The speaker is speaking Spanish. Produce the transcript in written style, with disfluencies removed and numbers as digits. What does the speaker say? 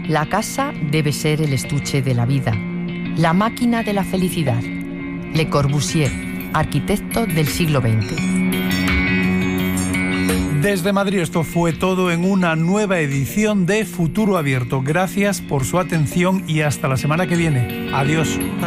La casa debe ser el estuche de la vida, la máquina de la felicidad. Le Corbusier, arquitecto del siglo XX. Desde Madrid esto fue todo en una nueva edición de Futuro Abierto. Gracias por su atención y hasta la semana que viene. Adiós.